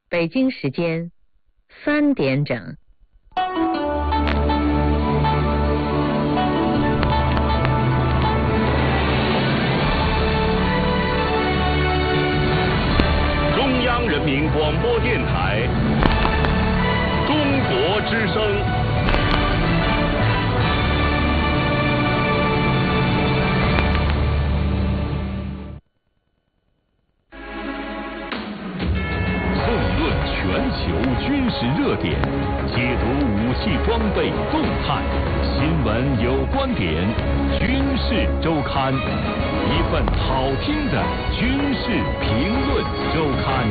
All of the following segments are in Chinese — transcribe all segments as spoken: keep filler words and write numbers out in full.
北京时间三点整。 中央人民广播电台中国之声。全球军事热点，解读武器装备动态，新闻有观点，军事周刊，一份好听的军事评论周刊。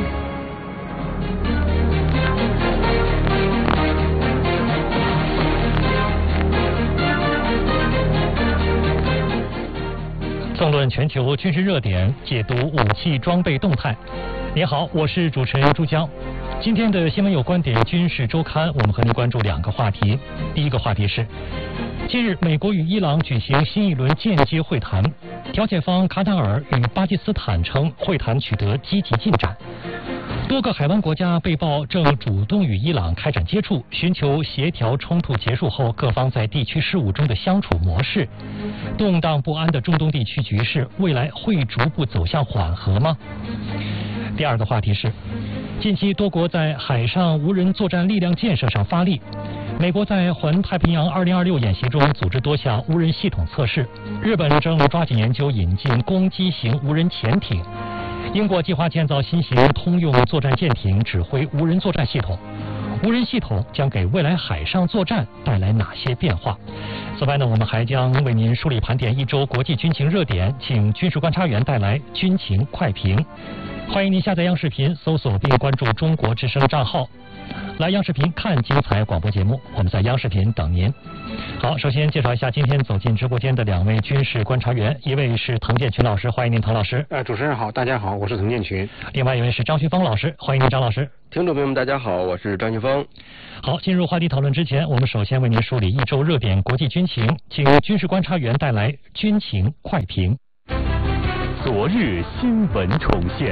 纵论全球军事热点，解读武器装备动态。你好，我是主持人朱江。今天的新闻有观点军事周刊，我们和您关注两个话题。第一个话题是，近日美国与伊朗举行新一轮间接会谈，调解方卡塔尔与巴基斯坦称会谈取得积极进展。多个海湾国家被曝正主动与伊朗开展接触，寻求协调冲突结束后各方在地区事务中的相处模式。动荡不安的中东地区局势，未来会逐步走向缓和吗？第二个话题是，近期多国在海上无人作战力量建设上发力。美国在环太平洋二零二六演习中组织多项无人系统测试，日本正抓紧研究引进攻击型无人潜艇，英国计划建造新型通用作战舰艇，指挥无人作战系统。无人系统将给未来海上作战带来哪些变化？此外呢，我们还将为您梳理盘点一周国际军情热点，请军事观察员带来军情快评。欢迎您下载央视频，搜索并关注中国之声账号，来央视频看精彩广播节目。我们在央视频等您。好，首先介绍一下今天走进直播间的两位军事观察员，一位是滕建群老师，欢迎您，滕老师。 呃，主持人好，大家好，我是滕建群。 另外一位是张旭峰老师，欢迎您，张老师。 听众朋友们，大家好，我是张旭峰。 好，进入话题讨论之前，我们首先为您梳理一周热点国际军情，请军事观察员带来军情快评。 昨日新闻重现。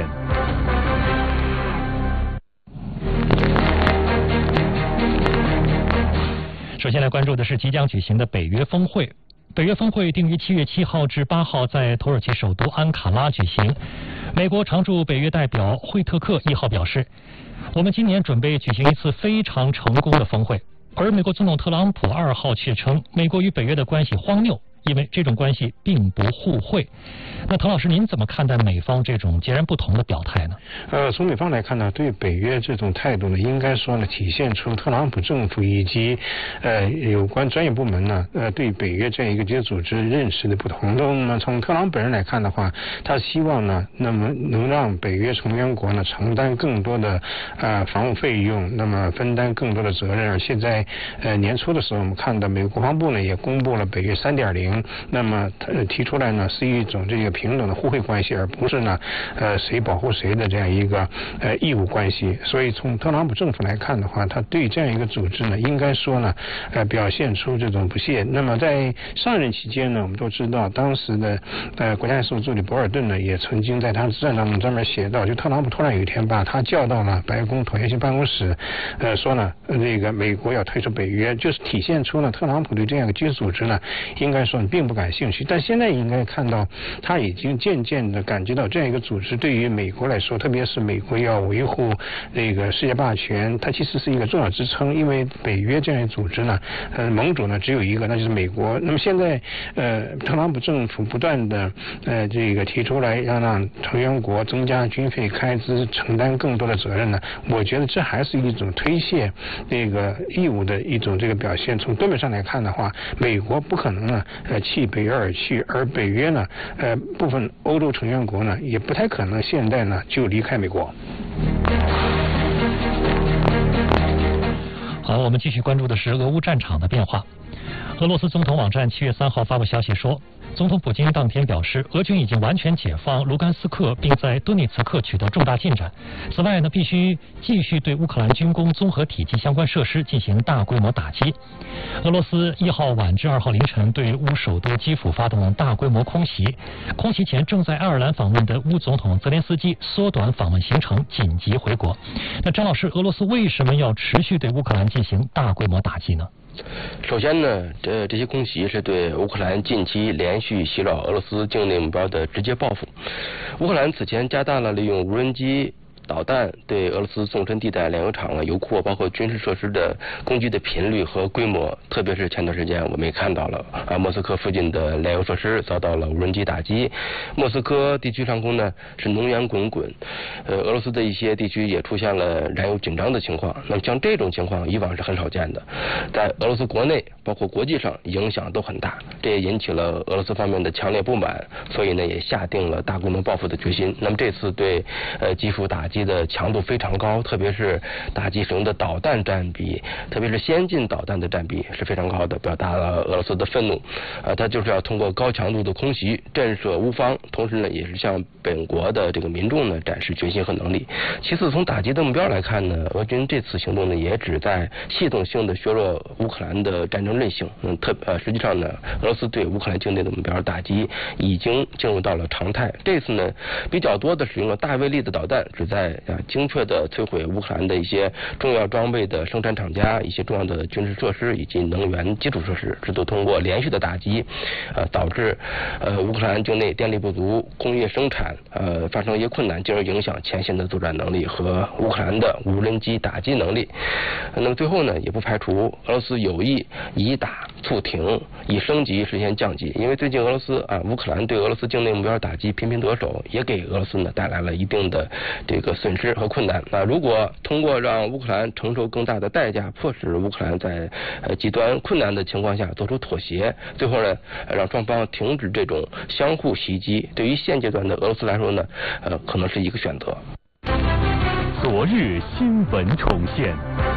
首先来关注的是即将举行的北约峰会。北约峰会定于七月七号至八号在土耳其首都安卡拉举行。美国常驻北约代表惠特克一号表示，我们今年准备举行一次非常成功的峰会。而美国总统特朗普二号却称，美国与北约的关系荒谬，因为这种关系并不互惠。那滕老师，您怎么看待美方这种截然不同的表态呢？ 呃，从美方来看呢，对北约这种态度呢，应该说呢，体现出特朗普政府以及呃有关专业部门呢，呃对北约这样一个结组织认识的不同。那么从特朗普本人来看的话，他希望呢，那么能让北约成员国呢承担更多的呃防务费用，那么分担更多的责任。而现在呃年初的时候，我们看到美国国防部呢也公布了北约 三点零。那么呃提出来呢是一种这个平等的互惠关系，而不是呢呃谁保护谁的这样一个呃义务关系。所以从特朗普政府来看的话，他对这样一个组织呢，应该说呢呃表现出这种不屑。那么在上任期间呢，我们都知道当时的呃国家安全助理博尔顿呢，也曾经在他的自传当中专门写到，就特朗普突然有一天把他叫到了白宫椭圆形办公室，呃说呢这个美国要退出北约，就是体现出了特朗普对这样一个军事组织呢，应该说并不感兴趣。但现在应该看到，他已经渐渐的感觉到这样一个组织对于美国来说，特别是美国要维护这个世界霸权，它其实是一个重要支撑。因为北约这样一个组织呢，呃，盟主呢只有一个，那就是美国。那么现在呃，特朗普政府不断的呃这个提出来要让成员国增加军费开支，承担更多的责任呢，我觉得这还是一种推卸这个义务的一种这个表现。从根本上来看的话，美国不可能呢呃弃北约而去，而北约呢呃部分欧洲成员国呢也不太可能现在呢就离开美国。 好，我们继续关注的是俄乌战场的变化。俄罗斯总统网站七月三号发布消息说， 总统普京当天表示，俄军已经完全解放卢甘斯克，并在顿涅茨克取得重大进展。此外呢，必须继续对乌克兰军工综合体系相关设施进行大规模打击。俄罗斯一号晚至二号凌晨对乌首都基辅发动了大规模空袭。空袭前正在爱尔兰访问的乌总统泽连斯基缩短访问行程，紧急回国。那张老师，俄罗斯为什么要持续对乌克兰进行大规模打击呢？ 首先呢，这这些空袭是对乌克兰近期连续袭扰俄罗斯境内目标的直接报复。乌克兰此前加大了利用无人机、导弹对俄罗斯纵深地带炼油厂、油库包括军事设施的攻击的频率和规模，特别是前段时间我们也看到了啊，莫斯科附近的炼油设施遭到了无人机打击，莫斯科地区上空呢是浓烟滚滚，呃，俄罗斯的一些地区也出现了燃油紧张的情况。那么像这种情况以往是很少见的，在俄罗斯国内包括国际上影响都很大，这也引起了俄罗斯方面的强烈不满，所以呢也下定了大规模报复的决心。那么这次对呃基辅打击的强度非常高，特别是打击使用的导弹占比，特别是先进导弹的占比是非常高的，表达了俄罗斯的愤怒。呃，他就是要通过高强度的空袭震慑乌方，同时呢也是向本国的这个民众呢展示决心和能力。其次，从打击的目标来看呢，俄军这次行动呢也旨在系统性的削弱乌克兰的战争韧性。嗯，特呃实际上呢，俄罗斯对乌克兰境内的目标打击已经进入到了常态。这次呢比较多的使用了大威力的导弹，旨在啊精确的摧毁乌克兰的一些重要装备的生产厂家、一些重要的军事设施以及能源基础设施，这都通过连续的打击，呃，导致呃乌克兰境内电力不足、工业生产呃发生一些困难，进而影响前线的作战能力和乌克兰的无人机打击能力。那么最后呢，也不排除俄罗斯有意以打促停，以升级实现降级，因为最近俄罗斯啊乌克兰对俄罗斯境内目标打击频频得手，也给俄罗斯呢带来了一定的这个损失和困难。那如果通过让乌克兰承受更大的代价，迫使乌克兰在呃极端困难的情况下做出妥协，最后呢让双方停止这种相互袭击，对于现阶段的俄罗斯来说呢，呃可能是一个选择。 昨日新闻重现。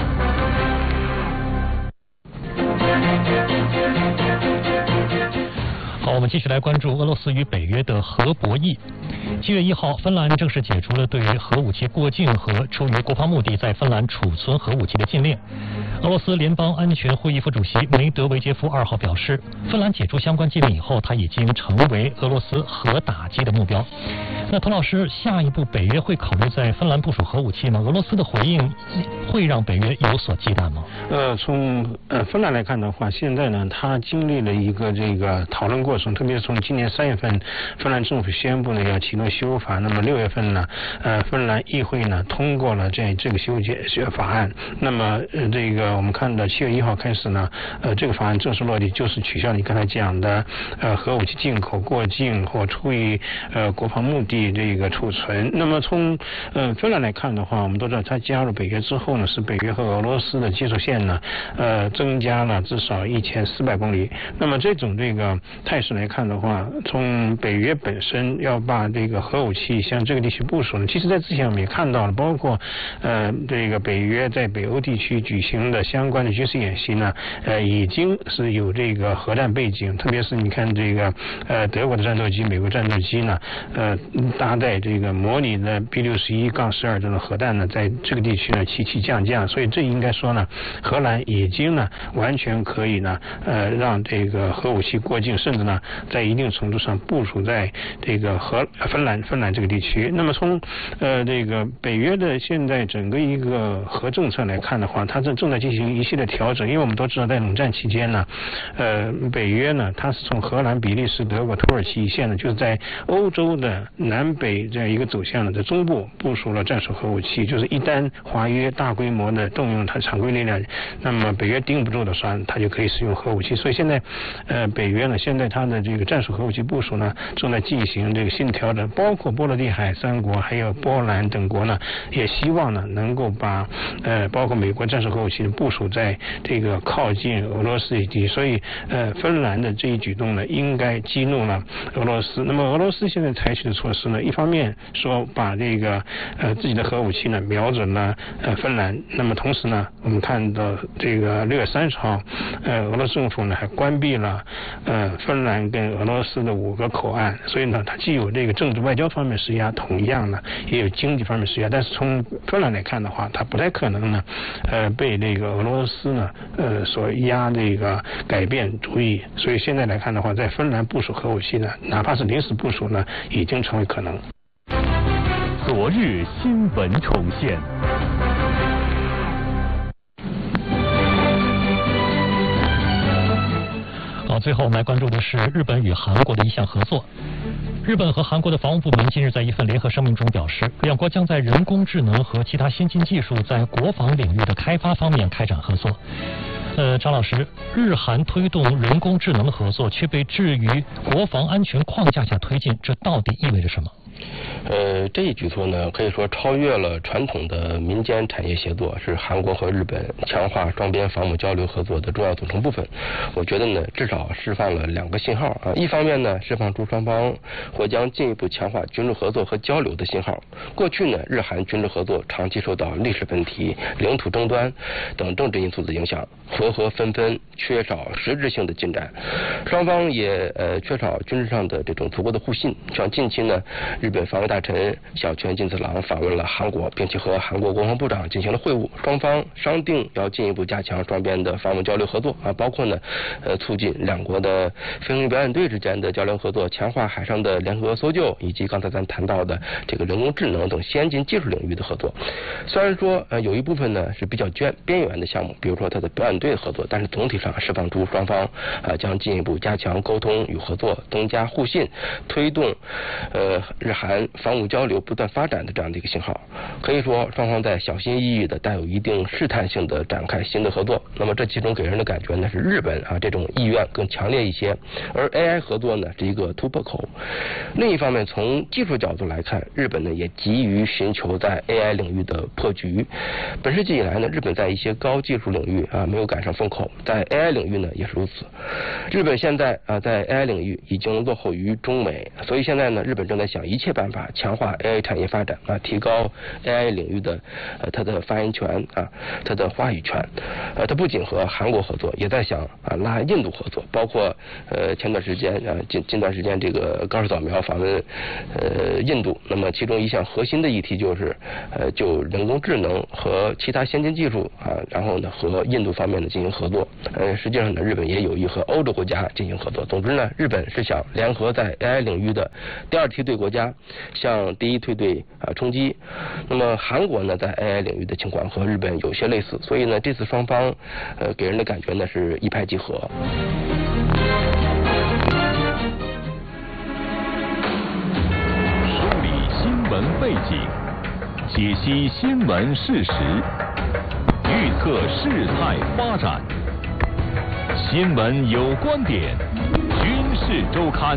好，我们继续来关注俄罗斯与北约的核博弈。七月一号，芬兰正式解除了对核武器过境和出于国防目的在芬兰储存核武器的禁令。俄罗斯联邦安全会议副主席梅德韦杰夫二号表示，芬兰解除相关禁令以后，他已经成为俄罗斯核打击的目标。那童老师，下一步北约会考虑在芬兰部署核武器吗？俄罗斯的回应会让北约有所忌惮吗？ 呃，从呃芬兰来看的话，现在呢，它经历了一个这个讨论过程，特别是从今年三月份，芬兰政府宣布呢要启动修法，那么六月份呢，呃，芬兰议会呢通过了这这个修结法案，那么呃这个我们看到七月一号开始呢，呃这个法案正式落地，就是取消你刚才讲的呃核武器进口、过境或出于呃国防目的这个储存。那么从呃芬兰来看的话，我们都知道它加入北约之后呢，使北约和俄罗斯的接触线呢呃增加了至少一千四百公里。那么这种这个态势来看的话，从北约本身要把这个核武器向这个地区部署呢，其实在之前我们也看到了，包括呃这个北约在北欧地区举行的相关的军事演习呢，呃已经是有这个核战背景，特别是你看这个呃德国的战斗机、美国战斗机呢，呃搭载这个模拟的 B 六十一杠十二这种核弹呢，在这个地区呢起起降降，所以这应该说呢，荷兰已经呢完全可以呢呃让这个核武器过境，甚至呢在一定程度上部署在这个荷芬兰芬兰这个地区。那么从呃这个北约的现在整个一个核政策来看的话，它正正在进行一系列调整，因为我们都知道在冷战期间呢，呃北约呢它是从荷兰、比利时、德国、土耳其一线呢，就是在欧洲的南北这样一个走向呢，在中部部署了战术核武器，就是一旦华约大规模的动用它常规力量，那么北约顶不住的时候，它就可以使用核武器。所以现在呃北约呢，现在它的这个战术核武器部署呢，正在进行这个新的调整，包括波罗的海三国还有波兰等国呢，也希望呢能够把呃包括美国战术核武器部署在这个靠近俄罗斯以及，所以呃芬兰的这一举动呢，应该激怒了俄罗斯。那么俄罗斯现在采取的措施呢，一方面说把这个呃自己的核武器呢瞄准了呃芬兰，那么同时呢，我们看到这个六月三十号，呃俄罗斯政府呢还关闭了呃芬兰兰跟俄罗斯的五个口岸，所以呢，它既有这个政治外交方面施压，同样呢也有经济方面施压。但是从芬兰来看的话，它不太可能呢，呃，被这个俄罗斯呢，呃，所压这个改变主意。所以现在来看的话，在芬兰部署核武器呢，哪怕是临时部署呢，已经成为可能。 昨日新闻重现。 好，最后我们来关注的是日本与韩国的一项合作。日本和韩国的防务部门近日在一份联合声明中表示，两国将在人工智能和其他先进技术在国防领域的开发方面开展合作。呃，张老师，日韩推动人工智能合作却被置于国防安全框架下推进，这到底意味着什么？ 呃，这一举措呢，可以说超越了传统的民间产业协作，是韩国和日本强化双边防务交流合作的重要组成部分。我觉得呢，至少释放了两个信号啊。一方面呢，释放出双方或将进一步强化军事合作和交流的信号。过去呢，日韩军事合作长期受到历史问题、领土争端等政治因素的影响，合合纷纷，缺少实质性的进展。双方也呃缺少军事上的这种足够的互信。像近期呢，日本防卫大臣小泉进次郎访问了韩国，并且和韩国国防部长进行了会晤，双方商定要进一步加强双边的防务交流合作啊，包括呢，呃，促进两国的飞行表演队之间的交流合作，强化海上的联合搜救，以及刚才咱谈到的这个人工智能等先进技术领域的合作。虽然说呃有一部分呢是比较边边缘的项目，比如说它的表演队合作，但是总体上释放出双方啊将进一步加强沟通与合作，增加互信，推动呃日韩防务交流不断发展的这样的一个信号。可以说双方在小心翼翼的、带有一定试探性的展开新的合作。那么这其中给人的感觉呢是日本啊这种意愿更强烈一些，而 A I 合作呢是一个突破口。另一方面，从技术角度来看，日本呢也急于寻求在 A I 领域的破局。本世纪以来呢，日本在一些高技术领域啊没有赶上风口，在 A I 领域呢也是如此。日本现在啊在 A I 领域已经落后于中美，所以现在呢日本正在想一切办法强化 A I 产业发展啊，提高 A I 领域的呃它的发言权啊，它的话语权。呃，它不仅和韩国合作，也在想啊拉印度合作，包括呃前段时间啊近近段时间这个高市早苗访问呃印度，那么其中一项核心的议题就是呃就人工智能和其他先进技术啊，然后呢和印度方面呢进行合作。呃，实际上呢日本也有意和欧洲国家进行合作。总之呢，日本是想联合在 A I 领域的第二梯队国家向第一梯队啊冲击。那么韩国呢在 A I 领域的情况和日本有些类似，所以呢这次双方呃给人的感觉呢是一拍即合。 梳理新闻背景，解析新闻事实，预测事态发展。新闻有观点，军事周刊。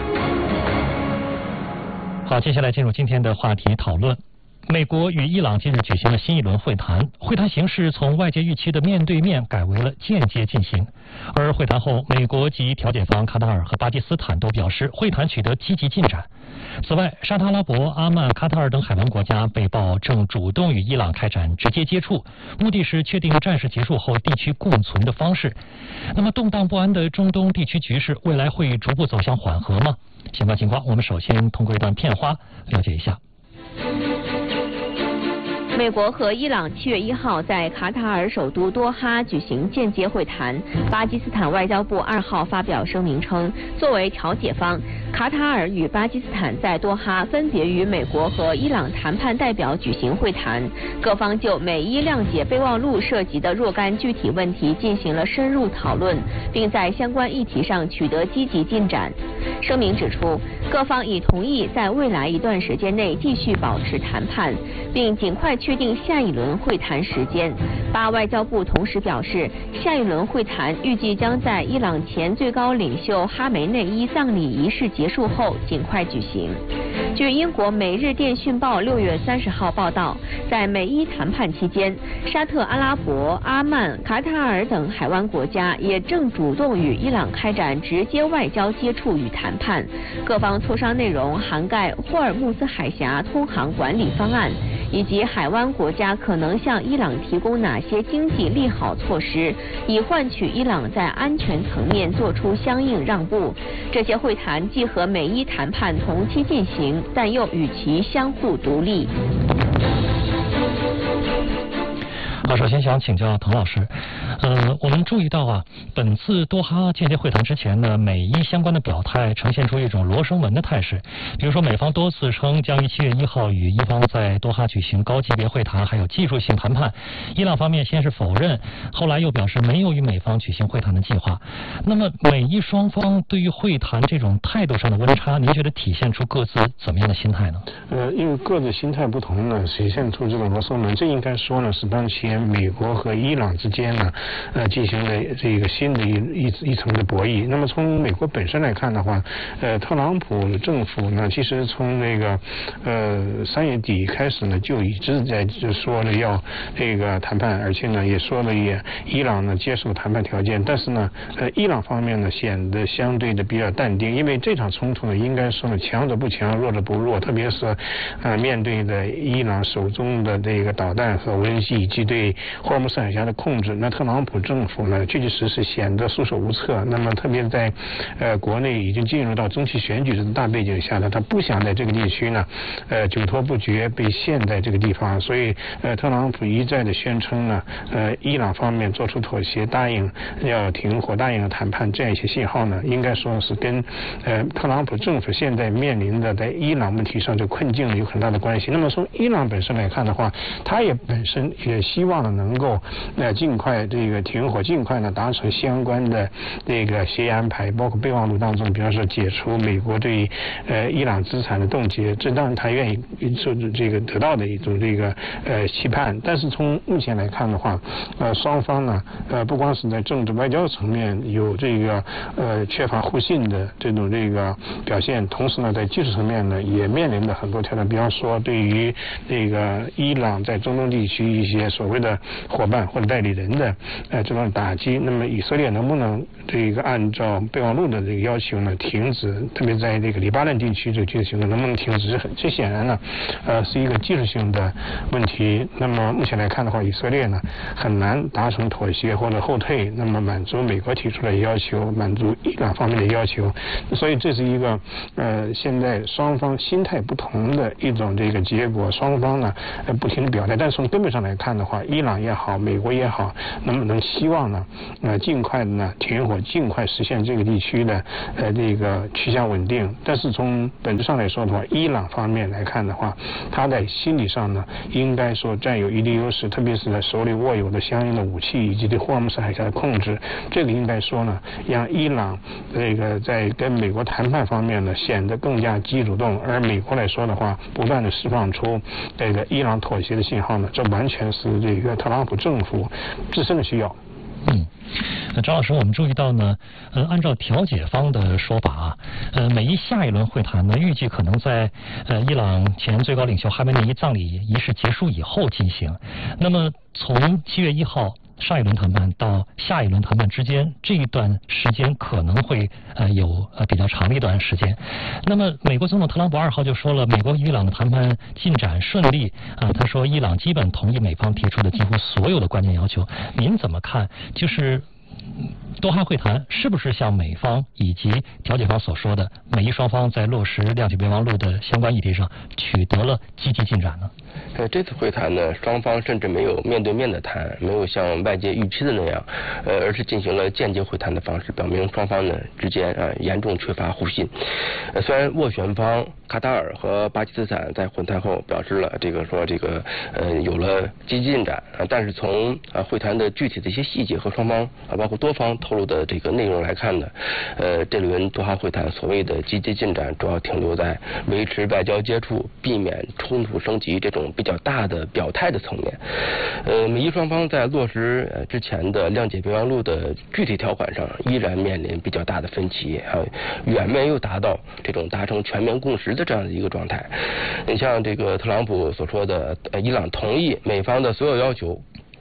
好，接下来进入今天的话题讨论。美国与伊朗近日举行了新一轮会谈，会谈形式从外界预期的面对面改为了间接进行。而会谈后，美国及调解方卡塔尔和巴基斯坦都表示会谈取得积极进展。此外，沙特阿拉伯、阿曼、卡塔尔等海湾国家被曝正主动与伊朗开展直接接触，目的是确定战事结束后地区共存的方式。那么，动荡不安的中东地区局势未来会逐步走向缓和吗？相关情况，我们首先通过一段片花了解一下。 美国和伊朗七月一号在卡塔尔首都多哈举行间接会谈。巴基斯坦外交部二号发表声明称，作为调解方，卡塔尔与巴基斯坦在多哈分别与美国和伊朗谈判代表举行会谈，各方就美伊谅解备忘录涉及的若干具体问题进行了深入讨论，并在相关议题上取得积极进展。声明指出，各方已同意在未来一段时间内继续保持谈判，并尽快确定下一轮会谈时间。巴外交部同时表示，下一轮会谈预计将在伊朗前最高领袖哈梅内伊葬礼仪式结束后尽快举行。据英国《每日电讯报》六月三十号报道，在美伊谈判期间，沙特阿拉伯、阿曼、卡塔尔等海湾国家也正主动与伊朗开展直接外交接触与谈判。各方磋商内容涵盖霍尔木兹海峡通航管理方案、 以及海湾国家可能向伊朗提供哪些经济利好措施，以换取伊朗在安全层面做出相应让步。这些会谈既和美伊谈判同期进行，但又与其相互独立。 好，首先想请教滕老师，呃，我们注意到啊，本次多哈间接会谈之前呢，美伊相关的表态呈现出一种罗生门的态势。比如说，美方多次称将于七月一号与伊方在多哈举行高级别会谈，还有技术性谈判。伊朗方面先是否认，后来又表示没有与美方举行会谈的计划。那么，美伊双方对于会谈这种态度上的温差，您觉得体现出各自怎么样的心态呢？ 呃，因为各自心态不同呢，体现出这种罗生门。这应该说呢，是当前美国和伊朗之间呢，呃，进行了这个新的一一一层的博弈。那么从美国本身来看的话，呃，特朗普政府呢，其实从那个呃三月底开始呢，就一直在就说了要这个谈判，而且呢也说了也伊朗呢接受谈判条件。但是呢，呃，伊朗方面呢显得相对的比较淡定，因为这场冲突呢，应该说呢强者不强，弱者不弱，特别是呃面对的伊朗手中的这个导弹和无人机以及对霍尔木斯海峡的控制，那特朗普政府呢，确确实实显得束手无策。那么，特别在呃国内已经进入到中期选举的大背景下呢，他不想在这个地区呢，呃久拖不决，被陷在这个地方。所以，呃，特朗普一再的宣称呢，呃，伊朗方面做出妥协，答应要停火，答应谈判，这样一些信号呢，应该说是跟呃特朗普政府现在面临的在伊朗问题上这困境有很大的关系。那么从伊朗本身来看的话，他也本身也希望呢能够呃尽快这个停火，尽快呢达成相关的这个协议安排，包括备忘录当中，比方说解除美国对呃伊朗资产的冻结，这当然他愿意受这个得到的一种这个呃期盼。但是从目前来看的话，呃双方呢呃不光是在政治外交层面有这个呃缺乏互信的这种这个表现，同时呢在技术层面呢也面临着很多挑战，比方说对于这个伊朗在中东地区一些所谓的伙伴或者代理人的呃这种打击，那么以色列能不能这个按照备忘录的这个要求呢停止，特别在这个黎巴嫩地区这个军事行动能不能停止，这显然呢呃是一个技术性的问题。那么目前来看的话，以色列呢很难达成妥协或者后退，那么满足美国提出的要求，满足伊朗方面的要求，所以这是一个呃现在双方心态不同的一种这个结果，双方呢呃不停的表态。但是从根本上来看的话，伊朗也好，美国也好，能不能希望呢呃尽快的呢停火，尽快实现这个地区的呃这个趋向稳定。但是从本质上来说的话，伊朗方面来看的话，他在心理上呢应该说占有一定优势，特别是在手里握有的相应的武器以及对霍尔木斯海峡的控制，这个应该说呢让伊朗这个在跟美国谈判方面呢显得更加积极主动，而美国来说的话，不断的释放出这个伊朗妥协的信号呢，这完全是这个特朗普政府自身的需要。 嗯，那张老师，我们注意到呢，呃，按照调解方的说法啊，呃，美伊下一轮会谈呢，预计可能在呃伊朗前最高领袖哈梅内伊葬礼仪式结束以后进行。那么从七月一号上一轮谈判到下一轮谈判之间，这一段时间可能会呃有呃比较长的一段时间。那么美国总统特朗普二号就说了，美国与伊朗的谈判进展顺利啊、呃，他说伊朗基本同意美方提出的几乎所有的关键要求。您怎么看？就是多哈会谈是不是像美方以及调解方所说的，美伊双方在落实谅解备忘录的相关议题上取得了积极进展呢？ 呃，这次会谈呢，双方甚至没有面对面的谈，没有像外界预期的那样，呃，而是进行了间接会谈的方式，表明双方呢之间啊、呃、严重缺乏互信。呃，虽然斡旋方卡塔尔和巴基斯坦在会谈后表示了这个说这个呃有了积极进展，啊，但是从啊会谈的具体的一些细节和双方啊包括多方透露的这个内容来看呢，呃，这轮多哈会谈所谓的积极进展，主要停留在维持外交接触、避免冲突升级这种比较大的表态的层面。呃，美伊双方在落实呃之前的谅解备忘录的具体条款上，依然面临比较大的分歧，还有远没有达到这种达成全面共识的这样的一个状态。你像这个特朗普所说的，呃，伊朗同意美方的所有要求。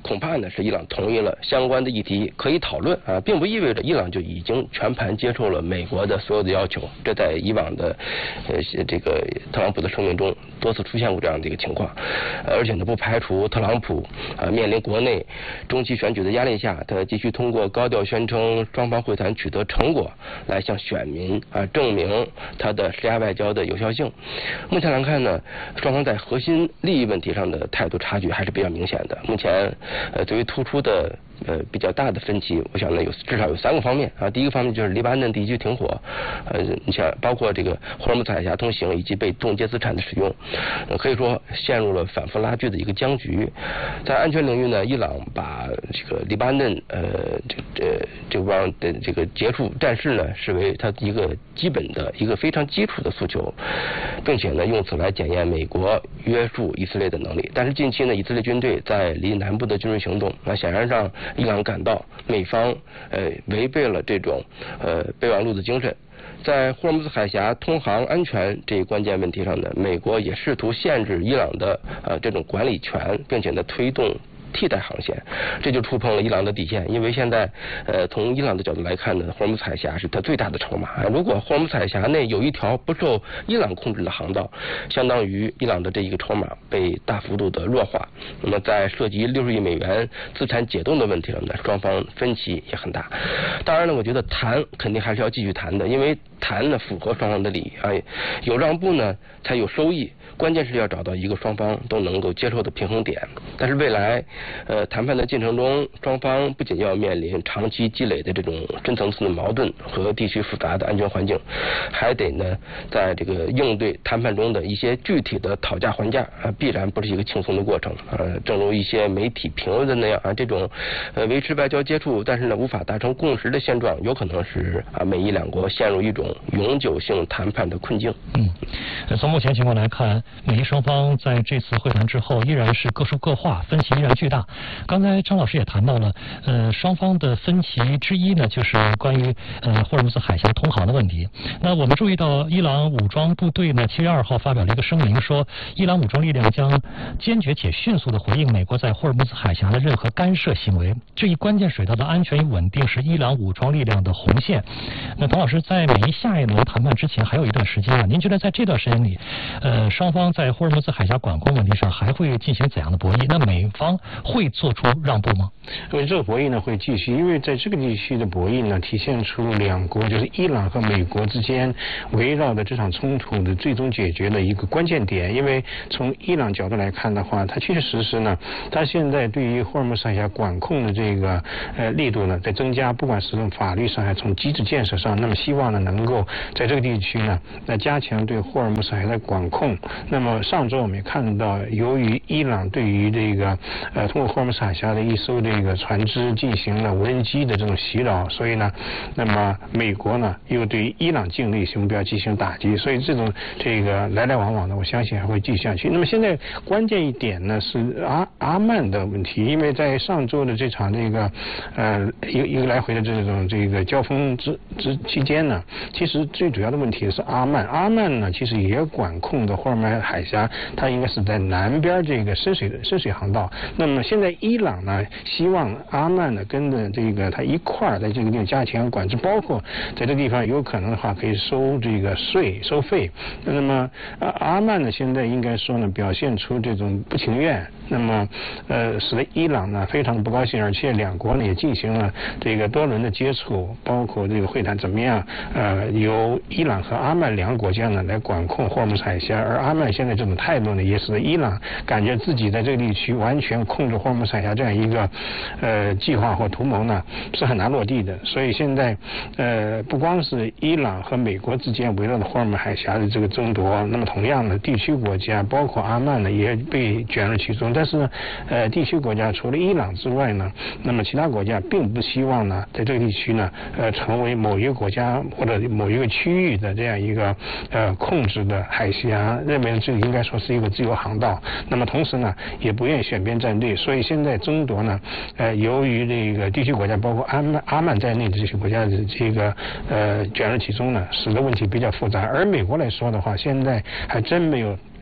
恐怕呢是伊朗同意了相关的议题可以讨论啊，并不意味着伊朗就已经全盘接受了美国的所有的要求。这在以往的呃这个特朗普的声明中多次出现过这样的一个情况，而且呢不排除特朗普啊面临国内中期选举的压力下，他继续通过高调宣称双方会谈取得成果来向选民啊证明他的施压外交的有效性。目前来看呢，双方在核心利益问题上的态度差距还是比较明显的。目前呃最为突出的呃比较大的分歧，我想呢有至少有三个方面啊。第一个方面就是黎巴嫩地区停火，呃你像包括这个霍尔木兹海峡通行以及被冻结资产的使用，呃、可以说陷入了反复拉锯的一个僵局。在安全领域呢，伊朗把这个黎巴嫩呃这这这个方的这个结束战事呢视为它一个基本的一个非常基础的诉求，并且呢用此来检验美国约束以色列的能力。但是近期呢，以色列军队在离南部的军事行动，那显然让伊朗感到美方呃违背了这种呃备忘录的精神。在霍尔木兹海峡通航安全这一关键问题上呢，美国也试图限制伊朗的呃这种管理权，并且呢推动替代航线，这就触碰了伊朗的底线。因为现在呃从伊朗的角度来看呢，霍尔木兹海峡是它最大的筹码。如果霍尔木兹海峡内有一条不受伊朗控制的航道，相当于伊朗的这一个筹码被大幅度的弱化。那么在涉及六十亿美元资产解冻的问题上呢，双方分歧也很大。当然呢，我觉得谈肯定还是要继续谈的，因为谈呢符合双方的利益，哎，有让步呢才有收益。关键是要找到一个双方都能够接受的平衡点。但是未来呃谈判的进程中，双方不仅要面临长期积累的这种深层次的矛盾和地区复杂的安全环境，还得呢在这个应对谈判中的一些具体的讨价还价啊，必然不是一个轻松的过程。呃，正如一些媒体评论的那样啊，这种呃维持外交接触，但是呢无法达成共识的现状，有可能是啊美伊两国陷入一种永久性谈判的困境。 嗯，从目前情况来看，美伊双方在这次会谈之后依然是各说各话，分歧依然巨大。刚才张老师也谈到了，呃，双方的分歧之一呢，就是关于呃霍尔木兹海峡通航的问题。那我们注意到，伊朗武装部队呢，七月二号发表了一个声明，说伊朗武装力量将坚决且迅速地回应美国在霍尔木兹海峡的任何干涉行为。这一关键水道的安全与稳定是伊朗武装力量的红线。那童老师，在美伊下一轮谈判之前还有一段时间啊，您觉得在这段时间里，呃，双方在霍尔木兹海峡管控问题上还会进行怎样的博弈？那美方会做出让步吗？ 因为这个博弈呢会继续，因为在这个地区的博弈呢，体现出两国就是伊朗和美国之间围绕的这场冲突的最终解决的一个关键点。因为从伊朗角度来看的话，它确确实实呢，它现在对于霍尔木兹海峡管控的这个呃力度呢在增加，不管是从法律上还是从机制建设上，那么希望呢能够在这个地区呢来加强对霍尔木兹海峡的管控。那么上周我们也看到，由于伊朗对于这个呃通过霍尔木兹海峡的一艘这个船只进行了无人机的这种袭扰，所以呢，那么美国呢又对于伊朗境内目标进行打击，所以这种这个来来往往的，我相信还会继续下去。那么现在关键一点呢是阿阿曼的问题，因为在上周的这场这个呃一个一个来回的这种这个交锋之之期间呢，其实最主要的问题是阿曼。阿曼呢其实也管控的霍尔木兹海峡，它应该是在南边这个深水深水航道。那么现在伊朗呢希望阿曼呢跟着这个它一块儿在这个地方加强管制，包括在这地方有可能的话可以收这个税收费。那么阿阿曼呢现在应该说呢表现出这种不情愿，那么呃使得伊朗呢非常的不高兴，而且两国呢也进行了这个多轮的接触，包括这个会谈怎么样呃由伊朗和阿曼两个国家呢来管控霍尔木兹海峡。而阿曼现在这种态度呢也使得伊朗感觉自己在这个地区完全控制霍尔木兹海峡这样一个呃计划或图谋呢是很难落地的。所以现在呃不光是伊朗和美国之间围绕着霍尔木兹海峡的这个争夺，那么同样的地区国家包括阿曼呢也被卷入其中。但是呢呃地区国家除了伊朗之外呢，那么其他国家并不希望呢在这个地区呢呃成为某一个国家或者某一个区域的这样一个呃控制的海峡，认为这个应该说是一个自由航道。那么同时呢也不愿意选边站队，所以现在争夺呢呃由于这个地区国家包括阿曼阿曼在内的这些国家的这个呃卷入其中呢，使得问题比较复杂。而美国来说的话，现在还真没有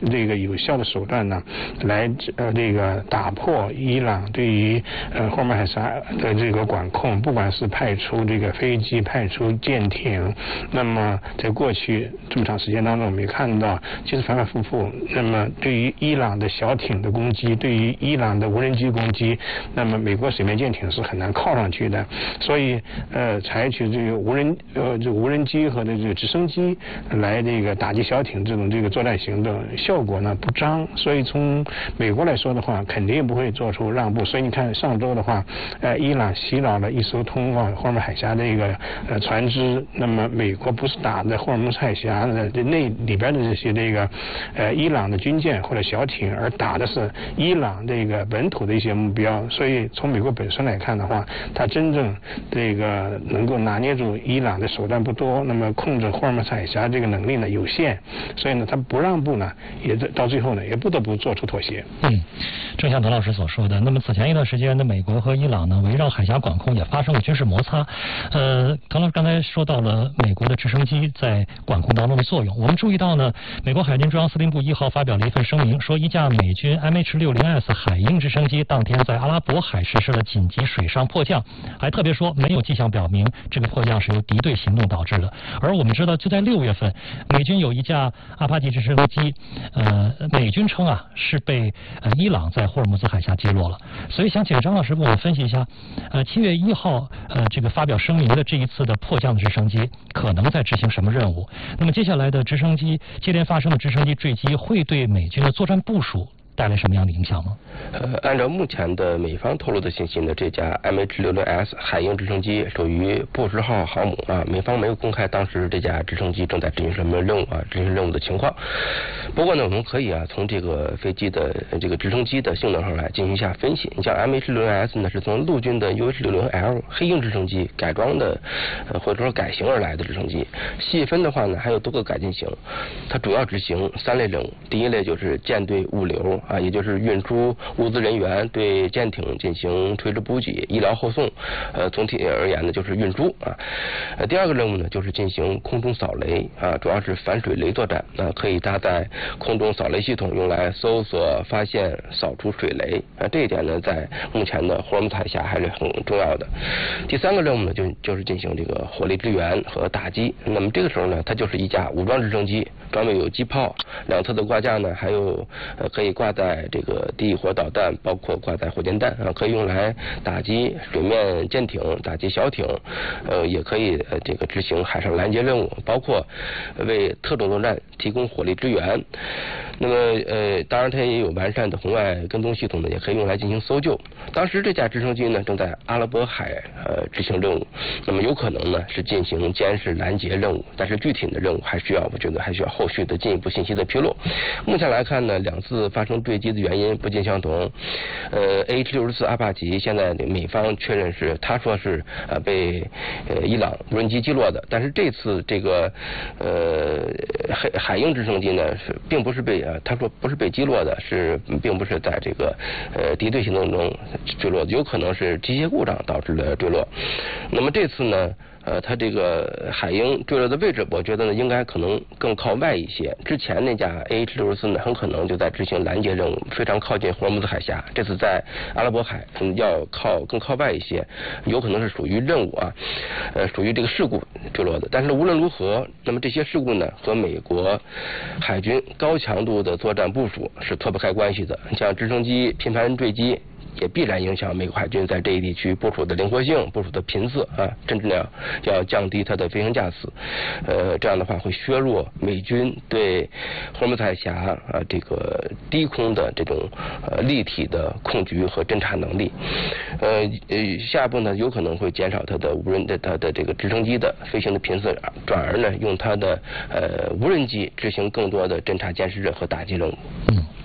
这个有效的手段呢，来呃这个打破伊朗对于呃霍尔木海峡的这个管控，不管是派出这个飞机、派出舰艇，那么在过去这么长时间当中，我们也看到，其实反反复复，那么对于伊朗的小艇的攻击，对于伊朗的无人机攻击，那么美国水面舰艇是很难靠上去的，所以呃采取这个无人呃这无人机和这个直升机来这个打击小艇这种这个作战行动效果呢不彰，所以从美国来说的话，肯定不会做出让步。所以你看上周的话，呃伊朗袭扰了一艘通往霍尔木海峡的一个呃船只，那么美国不是打的霍尔木海峡的这那里边的这些这个呃伊朗的军舰或者小艇，而打的是伊朗这个本土的一些目标。所以从美国本身来看的话，它真正这个能够拿捏住伊朗的手段不多，那么控制霍尔木海峡这个能力呢有限，所以呢它不让步呢，也到最后呢也不得不做出妥协。 嗯，正像滕老师所说的，那么此前一段时间呢，美国和伊朗呢围绕海峡管控也发生了军事摩擦。呃，滕老师刚才说到了美国的直升机在管控当中的作用，我们注意到呢，美国海军中央司令部一号发表了一份声明，说一架美军 M H 六十 S 海鹰直升机当天在阿拉伯海实施了紧急水上迫降，还特别说没有迹象表明这个迫降是由敌对行动导致的。而我们知道，就在六月份，美军有一架阿帕奇直升机，呃，美军称啊是被呃伊朗在霍尔木兹海峡击落了。所以想请张老师给我们分析一下，呃，七月一号呃这个发表声明的这一次的迫降的直升机可能在执行什么任务？那么接下来的直升机接连发生的直升机坠机会对美军的作战部署带来什么样的影响吗？ 呃，按照目前的美方透露的信息呢，这架 M H 六十 S 海鹰直升机属于布什号航母啊，美方没有公开当时这架直升机正在执行什么任务啊，执行任务的情况。不过呢，我们可以啊从这个飞机的这个直升机的性能上来进行一下分析。你像 M H 六十 S 呢，是从陆军的 U H 六十 L 黑鹰直升机改装的，呃或者说改型而来的直升机。细分的话呢，还有多个改进型，它主要执行三类任务。第一类就是舰队物流啊，也就是运输物资人员，对舰艇进行垂直补给、医疗后送。呃，总体而言呢，就是运输啊。呃，第二个任务呢，就是进行空中扫雷啊，主要是反水雷作战啊，可以搭载空中扫雷系统，用来搜索、发现、扫除水雷啊。这一点呢，在目前的霍尔木兹海峡还是很重要的。第三个任务呢，就就是进行这个火力支援和打击。那么这个时候呢，它就是一架武装直升机，装备有机炮，两侧的挂架呢，还有呃可以挂在这个地火导弹，包括挂载火箭弹啊，可以用来打击水面舰艇、打击小艇，呃，也可以呃这个执行海上拦截任务，包括为特种作战提供火力支援。那么呃，当然它也有完善的红外跟踪系统呢，也可以用来进行搜救。当时这架直升机呢正在阿拉伯海呃执行任务，那么有可能呢是进行监视拦截任务，但是具体的任务还需要我觉得还需要后续的进一步信息的披露。目前来看呢，两次发生坠机的原因不尽相同。呃 A H 六十四 阿帕奇现在美方确认是他说是呃被呃伊朗无人机击落的，但是这次这个呃海海鹰直升机呢是并不是被呃他说不是被击落的，是并不是在这个呃敌对行动中坠落的，有可能是机械故障导致的坠落。那么这次呢？呃，它这个海鹰坠落的位置，我觉得呢，应该可能更靠外一些。之前那架 A H 六十四呢，很可能就在执行拦截任务，非常靠近霍尔木兹海峡。这次在阿拉伯海，嗯，要靠更靠外一些，有可能是属于任务啊，呃，属于这个事故坠落的。但是无论如何，那么这些事故呢，和美国海军高强度的作战部署是脱不开关系的。像直升机频繁坠机，也必然影响美国海军在这一地区部署的灵活性、部署的频次啊，甚至呢要降低它的飞行架次。呃，这样的话会削弱美军对霍尔木兹海峡啊这个低空的这种呃立体的控局和侦察能力。呃呃，下一步呢有可能会减少它的无人的它的这个直升机的飞行的频次，转而呢用它的呃无人机执行更多的侦察监视任和打击任务。 嗯。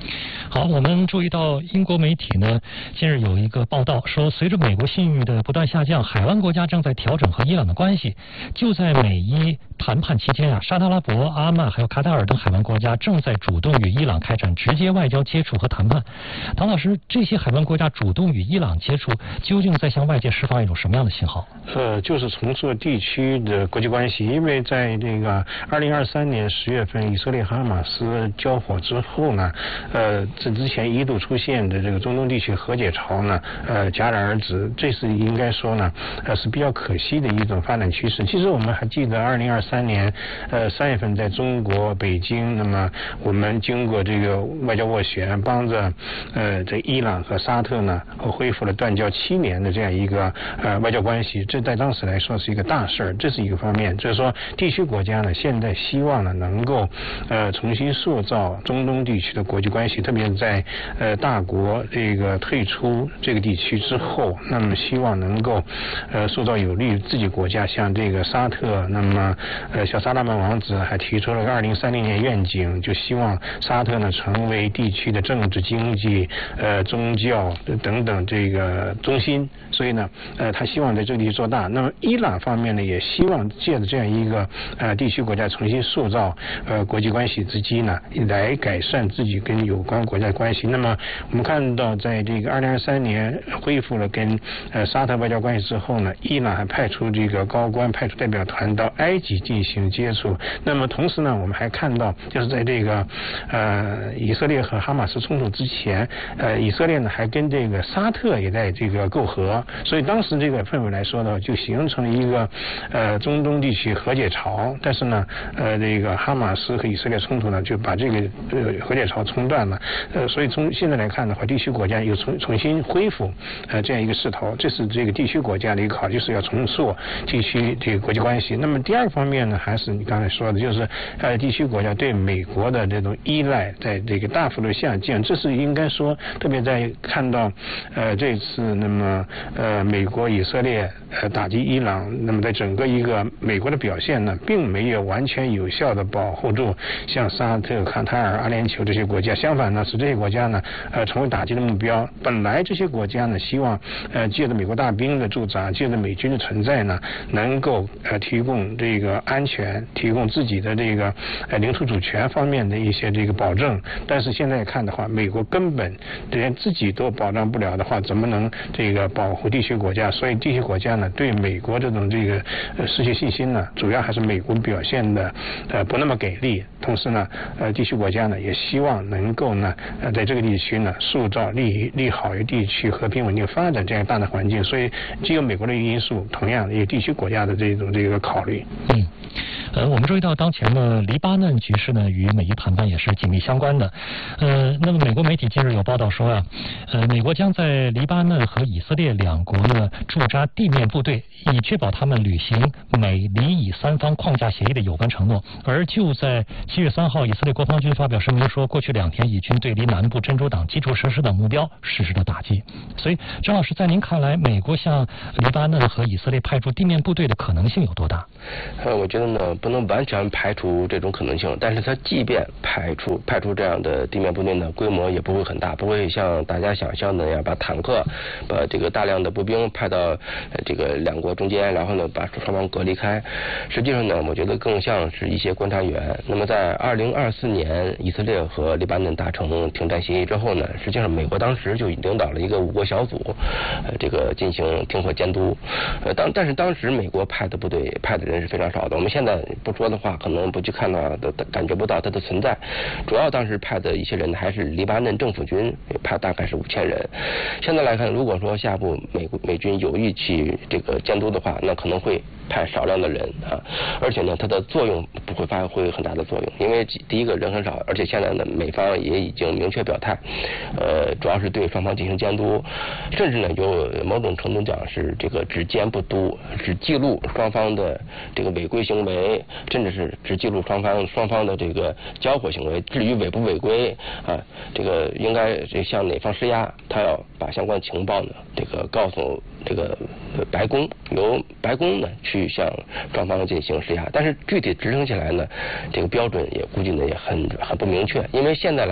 好，我们注意到英国媒体呢，近日有一个报道说，随着美国信誉的不断下降，海湾国家正在调整和伊朗的关系。就在美伊谈判期间啊，沙特阿拉伯、阿曼还有卡塔尔等海湾国家正在主动与伊朗开展直接外交接触和谈判。唐老师，这些海湾国家主动与伊朗接触，究竟在向外界释放一种什么样的信号？ 呃，就是重塑地区的国际关系，因为在这个二零二三年十月份以色列哈马斯交火之后呢，呃，这之前一度出现的这个中东地区和解潮呢，呃，戛然而止，这是应该说呢，呃，是比较可惜的一种发展趋势。其实我们还记得二零二三年，呃，三月份在中国北京，那么我们经过这个外交斡旋，帮着呃这伊朗和沙特呢恢复了断交七年的这样一个呃外交关系，这在当时来说是一个大事儿，这是一个方面。就是说，地区国家呢现在希望呢能够呃重新塑造中东地区的国际关系，特别是在呃大国这个退出这个地区之后，那么希望能够呃塑造有利于自己国家，像这个沙特，那么呃小萨拉曼王子还提出了个二零三零年愿景，就希望沙特呢成为地区的政治、经济、呃宗教等等这个中心，所以呢呃他希望在这个地区做大。那么伊朗方面呢也希望借着这样一个呃地区国家重新塑造呃国际关系之机呢，来改善自己跟有关国家的关系。那么我们看到在这个二零二三年恢复了跟呃沙特外交关系之后呢，伊朗还派出这个高官派出代表团到埃及进行接触。那么同时呢我们还看到就是在这个呃以色列和哈马斯冲突之前，呃以色列呢还跟这个沙特也在这个媾和，所以当时这个氛围来说呢就形成了一个呃中东地区和解潮。但是呢呃这个哈马斯和以色列冲突呢就把这个呃和解潮冲断了。呃所以从现在来看的话，地区国家又重重新恢复呃这样一个势头，这是这个地区国家的一个考虑，是要重塑地区这个国际关系。那么第二个方面呢，还是你刚才说的，就是呃地区国家对美国的这种依赖在这个大幅度下降，这是应该说特别在看到呃这次那么呃美国以色列呃打击伊朗，那么在整个一个美国的表现呢，并没有完全有效的保护住像沙特、卡塔尔、阿联酋这些国家，相反呢使这些国家呢呃成为打击的目标。本来这些国家呢希望呃借着美国大兵的驻扎，借着美军的存在呢，能够呃提供这个安全，提供自己的这个呃领土主权方面的一些这个保证。但是现在看的话，美国根本连自己都保障不了的话，怎么能这个保护地区国家？所以地区国家呢对美国这种这个呃失去信心呢，主要还是美国表现的呃不那么给力。同时呢呃地区国家呢也希望能够呢呃在这个地区呢塑造利利好于地区和平稳定发展这样大的环境。所以既有美国的因素，同样也有地区国家的这种这个考虑。 嗯。呃，我们注意到当前的黎巴嫩局势呢，与美伊谈判也是紧密相关的。呃，那么美国媒体近日有报道说啊，呃，美国将在黎巴嫩和以色列两国呢驻扎地面部队，以确保他们履行美黎以三方框架协议的有关承诺。而就在七月三号，以色列国防军发表声明说，过去两天以军对离南部珍珠港基础设施等目标实施了打击。所以，张老师，在您看来，美国向黎巴嫩和以色列派驻地面部队的可能性有多大？ 呃，我觉得呢，不能完全排除这种可能性，但是它即便排除派出这样的地面部队呢，规模也不会很大，不会像大家想象的那样把坦克、把这个大量的步兵派到呃这个两国中间，然后呢把双方隔离开。实际上呢，我觉得更像是一些观察员。那么在二零二四年以色列和黎巴嫩达成停战协议之后呢，实际上美国当时就领导了一个五国小组，呃这个进行停火监督。呃当但是当时美国派的部队派的人是非常少的，我们现在不说的话，可能不去看到的感觉不到它的存在。主要当时派的一些人还是黎巴嫩政府军，派大概是五千人。现在来看，如果说下一步美美军有意去这个监督的话，那可能会派少量的人啊，而且呢，它的作用不会发挥很大的作用，因为第一个人很少，而且现在呢，美方也已经明确表态，呃，主要是对双方进行监督，甚至呢，有某种程度讲是这个只监不督，只记录双方的这个违规行为，甚至是只记录双方双方的这个交火行为。至于违不违规啊，这个应该向哪方施压，他要把相关情报呢，这个告诉这个白宫，由白宫呢去向双方进行施压。但是具体执行起来呢，这个标准也估计呢也很很不明确，因为现在来看，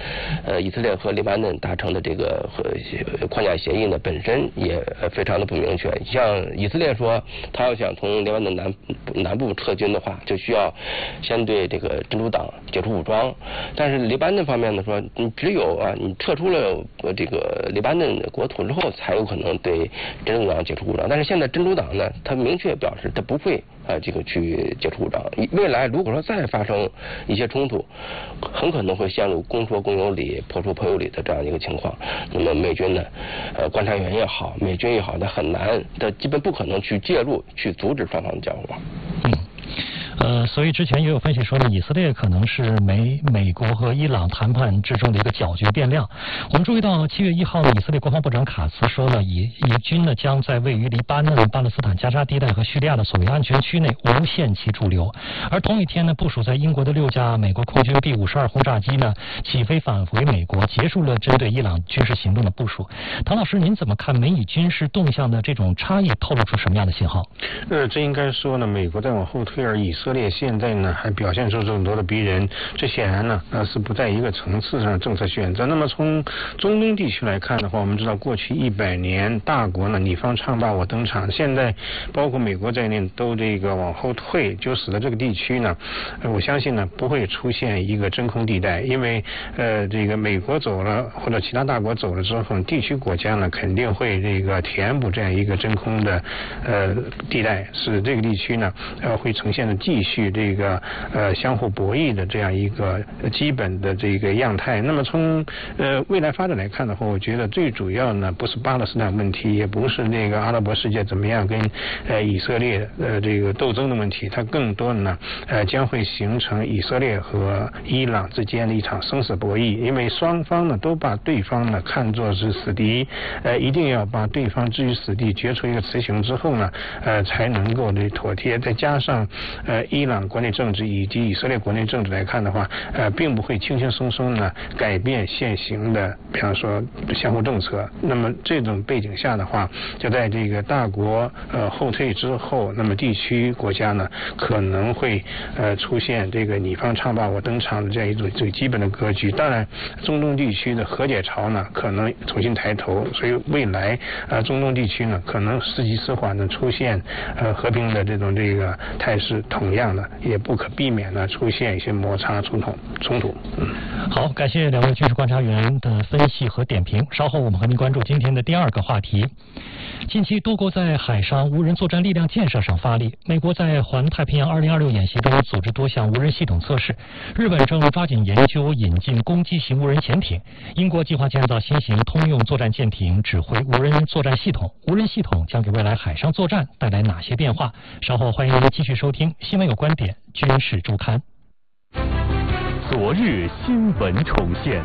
呃，以色列和黎巴嫩达成的这个和框架协议呢，本身也非常的不明确。像以色列说，他要想从黎巴嫩南南部撤军的话，就需要先对这个真主党解除武装。但是黎巴嫩方面呢说，你只有啊，你撤出了这个黎巴嫩国土之后，才有可能对真主党解除武装。但是现在真主党呢，他明确表示他不会啊这个去解除武装。未来如果说再发生一些冲突，很可能会陷入公说公有理，婆说婆有理的这样一个情况。那么美军呢，呃，观察员也好，美军也好，他很难，他基本不可能去介入，去阻止双方的交火。 嗯。呃，所以之前也有分析说呢，以色列可能是美美国和伊朗谈判之中的一个搅局变量。我们注意到七月一号呢，以色列国防部长卡茨说了，以以军呢将在位于黎巴嫩、巴勒斯坦加沙地带和叙利亚的所谓安全区内无限期驻留。而同一天呢，部署在英国的六架美国空军 B 五十二轰炸机呢起飞返回美国，结束了针对伊朗军事行动的部署。唐老师，您怎么看美以军事动向的这种差异，透露出什么样的信号？ 呃，这应该说呢，美国在往后退，而以色列现在呢还表现出这么多的逼人，这显然呢呃是不在一个层次上政策选择。那么从中东地区来看的话，我们知道过去一百年大国呢你方唱罢我登场，现在包括美国在内都这个往后退，就使得这个地区呢，呃、我相信呢不会出现一个真空地带，因为呃这个美国走了或者其他大国走了之后，地区国家呢肯定会这个填补这样一个真空的呃地带，使这个地区呢呃会呈现的继续这个呃相互博弈的这样一个基本的这个样态。那么从呃未来发展来看的话，我觉得最主要呢不是巴勒斯坦问题，也不是那个阿拉伯世界怎么样跟呃以色列呃这个斗争的问题，它更多呢呃将会形成以色列和伊朗之间的一场生死博弈，因为双方呢都把对方呢看作是死敌，呃一定要把对方置于死地，决出一个雌雄之后呢呃才能够这妥帖。再加上呃伊朗国内政治以及以色列国内政治来看的话，呃并不会轻轻松松呢改变现行的比方说相互政策。那么这种背景下的话，就在这个大国呃后退之后，那么地区国家呢可能会呃出现这个你方唱罢我登场的这样一种最基本的格局。当然中东地区的和解潮呢可能重新抬头，所以未来呃中东地区呢可能时急时缓的出现呃和平的这种这个态势，同样的也不可避免的出现一些摩擦冲突冲突。嗯， 好，感谢两位军事观察员的分析和点评。稍后我们和您关注今天的第二个话题。近期多国在海上无人作战力量建设上发力，美国在环太平洋二零二六演习中组织多项无人系统测试，日本正抓紧研究引进攻击型无人潜艇，英国计划建造新型通用作战舰艇指挥无人作战系统。无人系统将给未来海上作战带来哪些变化？稍后欢迎您继续收听《新闻有观点》军事周刊。 昨日新闻重现。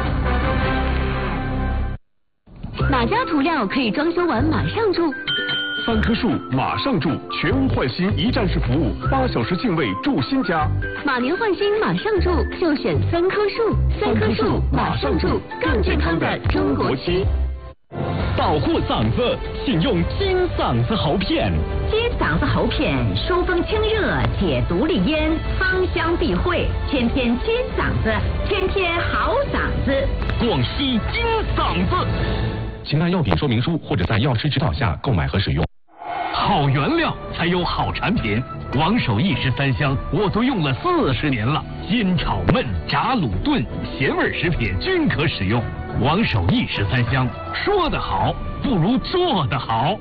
哪家涂料可以装修完马上住？ 三棵树马上住，全屋换新一站式服务，八小时净位住新家。 马年换新马上住，就选三棵树。三棵树马上住，更健康的中国区。 保护嗓子，请用金嗓子喉片。 金嗓子喉片，疏风清热，解毒利咽，芳香避秽，天天金嗓子，天天好嗓子。 广西金嗓子。 请看药品说明书或者在药师指导下购买和使用。 好原料才有好产品，王守义十三香我都用了四十年了，煎炒焖炸卤炖咸味食品均可使用。王守义十三香，说得好不如做得好。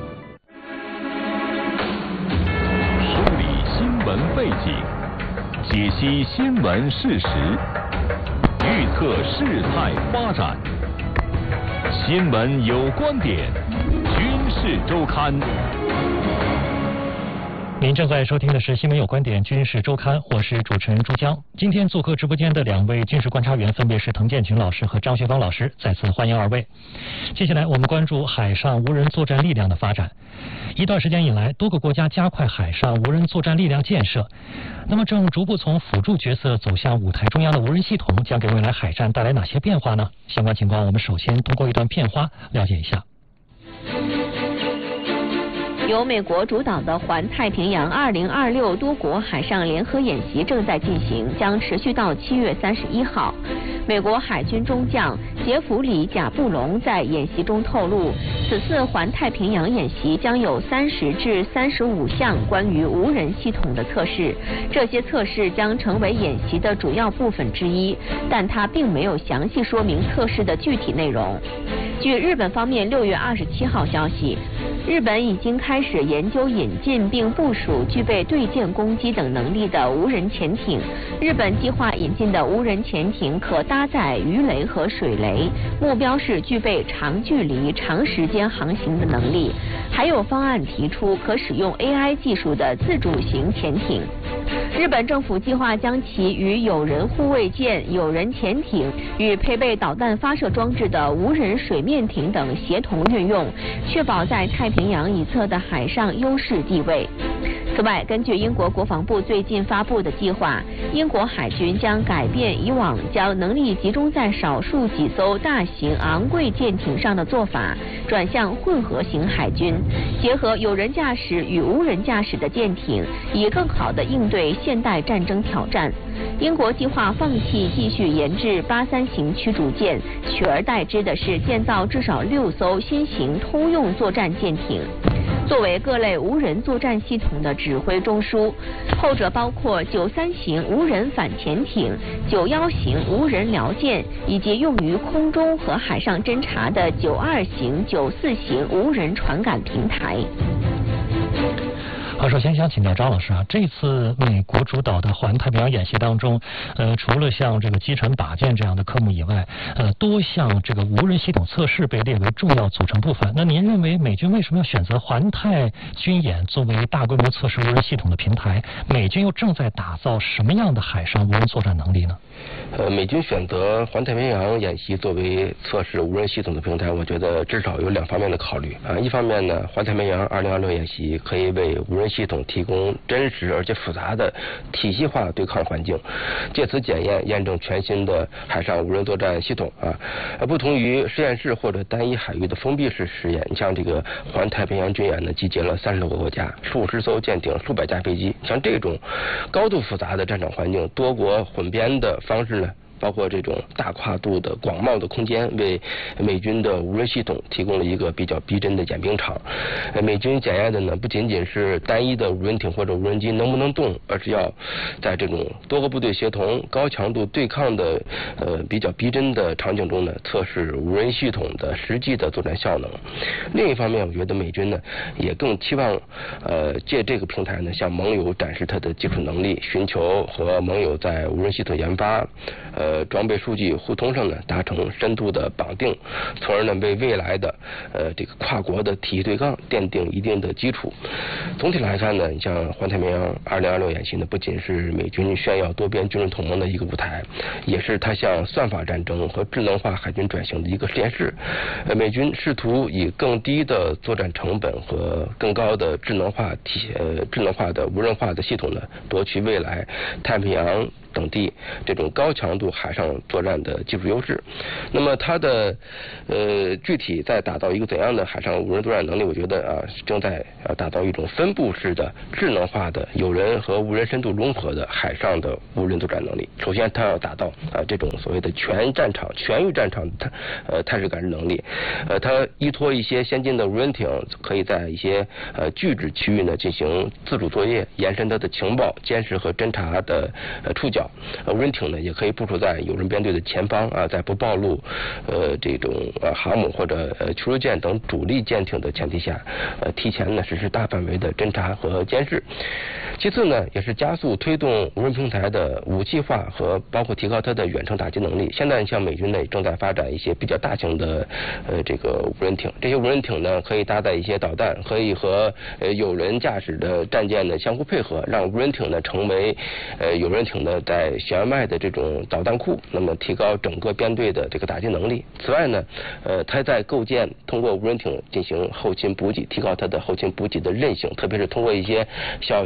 梳理新闻背景，解析新闻事实，预测事态发展。新闻有观点，军事周刊。 您正在收听的是《新闻有观点·军事周刊》，我是主持人朱江。今天做客直播间的两位军事观察员分别是滕建群老师和张学芳老师，再次欢迎二位。接下来我们关注海上无人作战力量的发展。一段时间以来，多个国家加快海上无人作战力量建设。那么，正逐步从辅助角色走向舞台中央的无人系统，将给未来海战带来哪些变化呢？相关情况，我们首先通过一段片花了解一下。 由美国主导的环太平洋二零二六多国海上联合演习正在进行，将持续到七月三十一号。 美国海军中将杰弗里·贾布隆在演习中透露，此次环太平洋演习将有三十至三十五项关于无人系统的测试，这些测试将成为演习的主要部分之一，但他并没有详细说明测试的具体内容。据日本方面六月二十七号消息，日本已经开始研究引进并部署具备对舰攻击等能力的无人潜艇。日本计划引进的无人潜艇可搭载鱼雷和水雷，目标是具备长距离、长时间航行的能力。还有方案提出可使用 A I 技术的自主型潜艇。日本政府计划将其与有人护卫舰、有人潜艇与配备导弹发射装置的无人水面艇等协同运用，确保在太平洋一侧的海上优势地位。此外，根据英国国防部最近发布的计划，英国海军将改变以往将能力集中在少数几艘大型昂贵舰艇上的做法，转向混合型海军，结合有人驾驶与无人驾驶的舰艇，以更好地应对现代战争挑战。英国计划放弃继续研制八三型驱逐舰，取而代之的是建造至少六艘新型通用作战舰艇。作为各类无人作战系统的指挥中枢，后者包括九三型无人反潜艇、九幺型无人僚舰，以及用于空中和海上侦察的九二型、九四型无人传感平台。 好，首先想请教张老师啊，这次美国主导的环太平洋演习当中，呃，除了像这个击沉靶舰这样的科目以外，呃，多项这个无人系统测试被列为重要组成部分。那您认为美军为什么要选择环太军演作为大规模测试无人系统的平台？美军又正在打造什么样的海上无人作战能力呢？ 呃，美军选择环太平洋演习作为测试无人系统的平台，我觉得至少有两方面的考虑啊。一方面呢，环太平洋二零二六演习可以为无人系统提供真实而且复杂的体系化对抗环境，借此检验验证全新的海上无人作战系统啊。不同于实验室或者单一海域的封闭式实验，像这个环太平洋军演呢，集结了三十多个国家、数十艘舰艇、数百架飞机，像这种高度复杂的战场环境，多国混编的方式呢，包括这种大跨度的广袤的空间，为美军的无人系统提供了一个比较逼真的演兵场。美军检验的呢，不仅仅是单一的无人艇或者无人机能不能动，而是要在这种多个部队协同、高强度对抗的呃比较逼真的场景中呢，测试无人系统的实际的作战效能。另一方面，我觉得美军呢也更期望呃借这个平台呢，向盟友展示它的技术能力，寻求和盟友在无人系统研发呃。呃，装备数据互通上呢，达成深度的绑定，从而呢为未来的呃这个跨国的体系对抗奠定一定的基础。总体来看呢，你像环太平洋二零二六演习呢，不仅是美军炫耀多边军事同盟的一个舞台，也是它向算法战争和智能化海军转型的一个实验室。呃，美军试图以更低的作战成本和更高的智能化体呃智能化的无人化的系统呢，夺取未来太平洋等地这种高强度海上作战的技术优势。那么它的呃具体在打造一个怎样的海上无人作战能力，我觉得啊正在啊打造一种分布式的智能化的有人和无人深度融合的海上的无人作战能力。首先它要打造啊这种所谓的全战场全域战场探呃探视感知能力，呃它依托一些先进的无人艇，可以在一些呃拒止区域呢进行自主作业，延伸它的情报监视和侦察的呃触角。呃，无人艇呢也可以部署在有人编队的前方啊，在不暴露呃这种呃航母或者呃驱逐舰等主力舰艇的前提下，呃提前呢实施大范围的侦察和监视。其次呢，也是加速推动无人平台的武器化和包括提高它的远程打击能力。现在像美军呢正在发展一些比较大型的呃这个无人艇，这些无人艇呢可以搭载一些导弹，可以和呃有人驾驶的战舰呢相互配合，让无人艇呢成为呃有人艇呢在舷外的这种导弹库，那么提高整个编队的这个打击能力。此外呢，呃，它在构建通过无人艇进行后勤补给，提高它的后勤补给的韧性，特别是通过一些小型的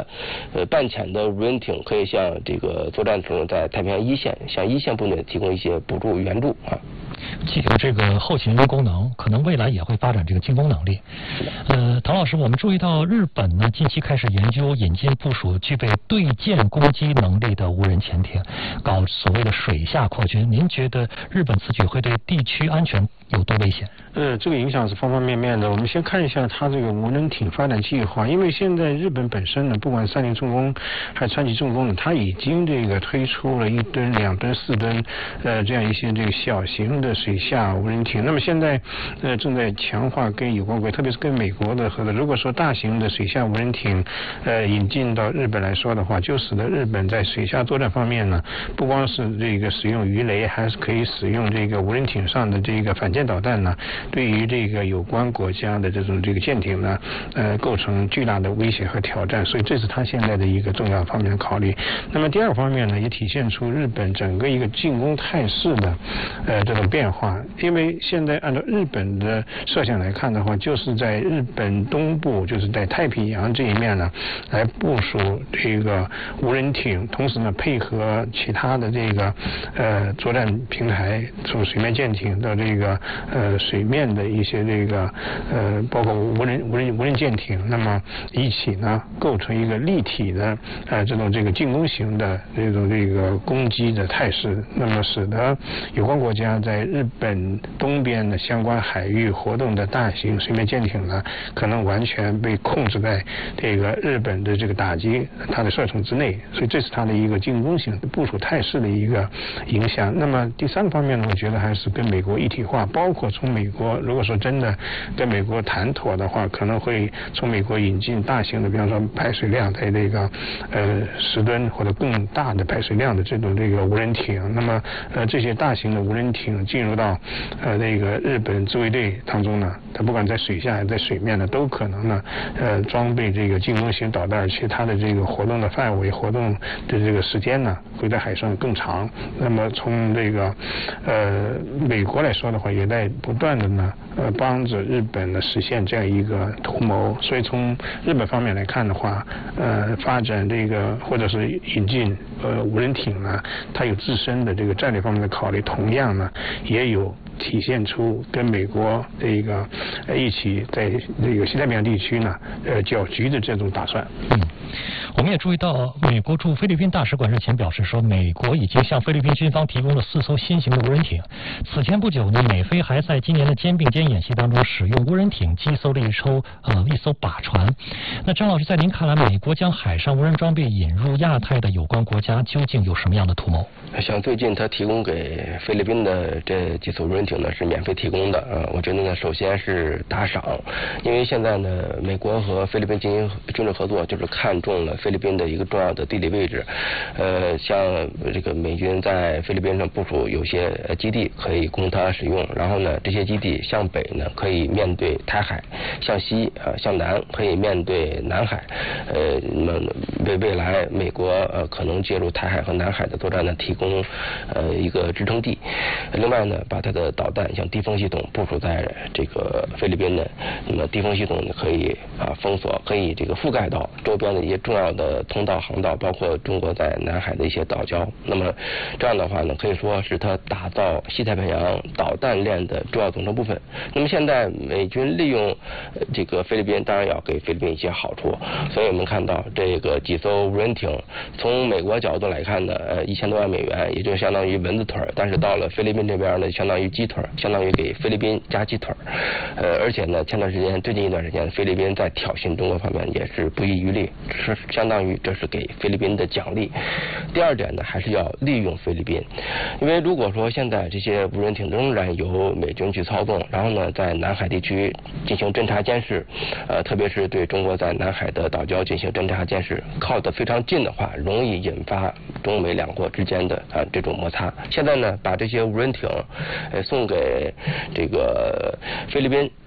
的呃半潜的无人艇可以向这个作战中在太平洋一线向一线部队提供一些补助援助啊。 既有这个后勤功能，可能未来也会发展这个进攻能力。呃，唐老师，我们注意到日本呢近期开始研究引进部署具备对舰攻击能力的无人潜艇，搞所谓的水下扩军。您觉得日本此举会对地区安全有多危险？ 呃，这个影响是方方面面的。我们先看一下它这个无人艇发展计划，因为现在日本本身呢，不管三菱重工还是川崎重工呢，它已经这个推出了一吨、两吨、四吨，呃，这样一些这个小型的水下无人艇。那么现在呃正在强化跟有关国，特别是跟美国的合作。如果说大型的水下无人艇呃引进到日本来说的话，就使得日本在水下作战方面呢，不光是这个使用鱼雷，还是可以使用这个无人艇上的这个反舰导弹呢，对于这个有关国家的这种这个舰艇呢，呃，构成巨大的威胁和挑战。所以这是他现在的一个重要方面的考虑。那么第二方面呢，也体现出日本整个一个进攻态势的呃这种变化。因为现在按照日本的设想来看的话，就是在日本东部，就是在太平洋这一面呢，来部署这个无人艇，同时呢配合其他的这个呃作战平台，从水面舰艇到这个呃水面的一些这个呃包括无人无人无人舰艇，那么一起呢构成一个立体的呃这种这个进攻型的这种这个攻击的态势，那么使得有关国家在日本东边的相关海域活动的大型水面舰艇呢，可能完全被控制在这个日本的这个打击它的射程之内，所以这是它的一个进攻型部署态势的一个影响。那么第三个方面呢，我觉得还是跟美国一体化，包括从美国如果说真的跟美国谈妥的话，可能会从美国引进大型的，比方说排水量在这个呃十吨或者更大的排水量的这种这个无人艇。那么呃这些大型的无人艇进入到呃那个日本自卫队当中呢，它不管在水下还是在水面呢，都可能呢呃装备这个进攻型导弹，而且它的这个活动的范围、活动的这个时间呢，会在海上更长。那么从这个呃美国来说的话，也在不断的呢呃帮着日本呢实现这样一个图谋。所以从日本方面来看的话，呃发展这个或者是引进呃无人艇呢，它有自身的这个战略方面的考虑，同样呢也有体现出跟美国这个呃一起在这个西太平洋地区呢呃搅局的这种打算。 嗯，我们也注意到，美国驻菲律宾大使馆日前表示说，美国已经向菲律宾军方提供了四艘新型的无人艇。此前不久呢，美菲还在今年的肩并肩演习当中使用无人艇击搜了一艘呃一艘靶船。那张老师，在您看来，美国将海上无人装备引入亚太的有关国家，究竟有什么样的图谋？ 像最近他提供给菲律宾的这几艘无人艇呢，是免费提供的啊。我觉得呢，首先是打赏，因为现在呢，美国和菲律宾进行军事合作，就是看中了菲律宾的一个重要的地理位置。呃，像这个美军在菲律宾上部署有些基地可以供它使用，然后呢，这些基地向北呢可以面对台海，向西啊、呃、向南可以面对南海。呃，那么为未来美国呃可能介入台海和南海的作战呢提供呃一个支撑地。另外呢，把它的导弹像地锋系统部署在这个菲律宾呢，那么地锋系统呢可以啊封锁，可以这个覆盖到周边的一些重要的通道航道，包括中国在南海的一些岛礁。那么这样的话呢，可以说是它打造西太平洋导弹链的重要组成部分。那么现在美军利用这个菲律宾，当然要给菲律宾一些好处，所以我们看到这个几艘无人艇，从美国角度来看呢，呃一千多万美元，也就相当于蚊子腿儿，但是到了菲律宾这边呢，相当于鸡腿儿，相当于给菲律宾加鸡腿儿。呃，而且呢，前段时间最近一段时间，菲律宾在挑衅中国方面也是不遗余力，是相当于这是给菲律宾的奖励。第二点呢，还是要利用菲律宾，因为如果说现在这些无人艇仍然由美军去操纵，然后呢，在南海地区进行侦察监视，呃，特别是对中国在南海的岛礁进行侦察监视，靠得非常近的话，容易引发中美两国之间的啊、呃、这种摩擦。现在呢，把这些无人艇呃送给这个菲律宾。